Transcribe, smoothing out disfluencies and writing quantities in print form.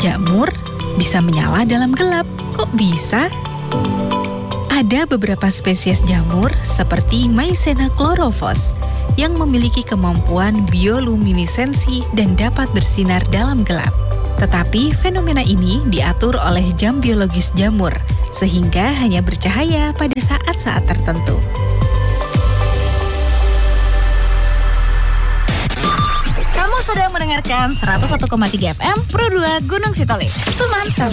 Jamur bisa menyala dalam gelap. Kok bisa? Ada beberapa spesies jamur seperti Mycena chlorophyllus yang memiliki kemampuan bioluminesensi dan dapat bersinar dalam gelap. Tetapi fenomena ini diatur oleh jam biologis jamur, sehingga hanya bercahaya pada saat-saat tertentu. Kamu sedang mendengarkan 101,3 FM Pro 2 Gunung Sitoli. Itu mantap.